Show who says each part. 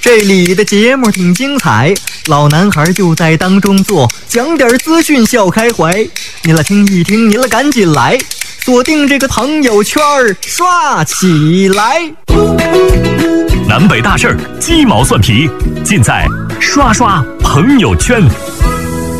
Speaker 1: 这里的节目挺精彩，老男孩就在当中做，讲点资讯笑开怀。你来听一听，你来赶紧来，锁定这个朋友圈刷起来。
Speaker 2: 南北大事儿，鸡毛蒜皮，尽在刷刷朋友圈。